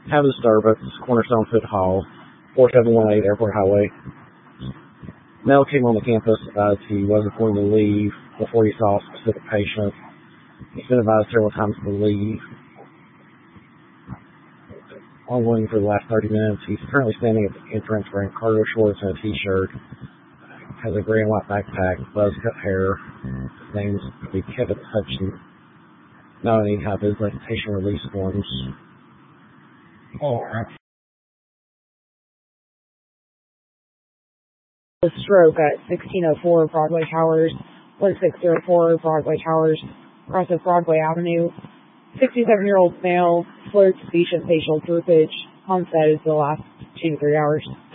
Have a disturbance, Cornerstone Food Hall, 4718 Airport Highway. Male came on the campus, advised he wasn't going to leave before he saw a specific patient. He's been advised several times to leave. Ongoing for the last 30 minutes. He's currently standing at the entrance wearing cargo shorts and a t-shirt. Has a gray and white backpack, buzz cut hair. His name's Kevin Hudson. Now I need to have his patient release forms. A stroke at 1604 Broadway Towers, 1604 Broadway Towers, across of Broadway Avenue. 67-year-old male, slurred speech and facial droopage. Onset is the last 2 to 3 hours.